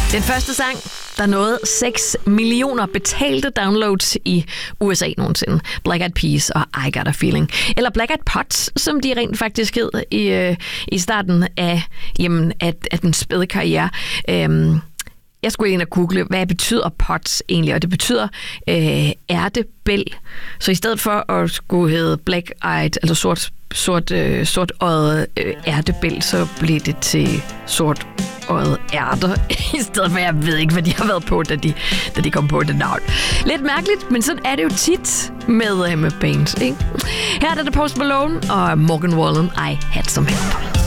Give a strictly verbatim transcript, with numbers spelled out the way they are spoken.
Den første sang, der nåede seks millioner betalte downloads i U S A nogensinde. Black Eyed Peas og I Got a Feeling. Eller Black Eyed Pots, som de rent faktisk hed i, øh, i starten af, jamen, af, af den spæde karriere. Øhm, jeg skulle ind og google, hvad betyder pots egentlig? Og det betyder øh, ærtebæl. Så i stedet for at skulle hedde Black Eyed, altså sort, sort, øh, sort øjet øh, ærtebæl, så blev det til sort øjet ærter, i stedet for, jeg ved ikke, hvad de har været på, da de, da de kom på det navn. Lidt mærkeligt, men sådan er det jo tit med, med bands, ikke? Her er der Post Malone og Morgan Wallen, I Had Some Help.